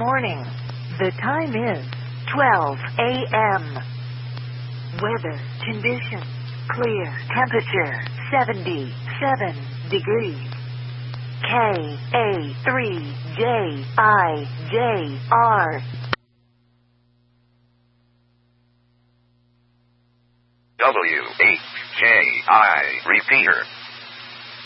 morning. The time is 12 a.m. Weather condition. Clear. Temperature 77 degrees. KA3JIJR. WHKI repeater.